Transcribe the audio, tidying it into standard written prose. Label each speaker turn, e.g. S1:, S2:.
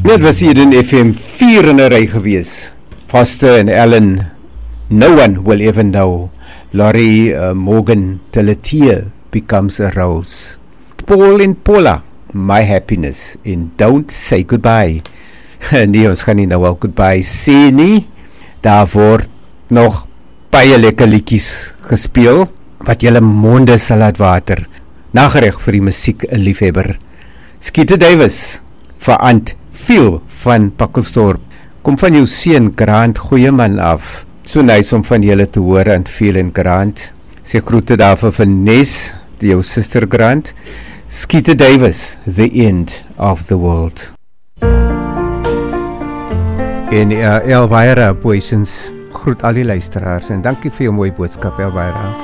S1: Dit was hier in FM 4 in 'n ry gewees. Foster en Ellen, no one will ever know. Laurie Morgan, till a tear becomes a rose. Paul en Paula, my happiness in Don't Say Goodbye. Nee, ons gaan nie nou al goodbye sê nie. Daar word nog baie lekker liedjies gespeel, wat julle monde sal laat water. Nagereg vir die musiek liefhebber. Skeeter Davis, vir Ant Phil van Pakkelsdorp. Kom van jou seun Grant Goeieman af. So nice om van julle te hoor, Ant Phil en Grant. Sê groete daarvoor van Nes, jou sister Grant. Skeeter Davis, The End of the World. En Elvira Boysens groet al die luisteraars en dankie vir jou mooi boodskap, Elvira.